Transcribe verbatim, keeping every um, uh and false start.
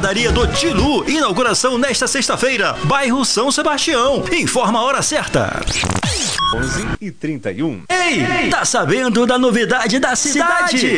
Padaria do Tilu. Inauguração nesta sexta-feira. Bairro São Sebastião. Informa a hora certa. onze e trinta e um. Ei, tá sabendo da novidade da cidade?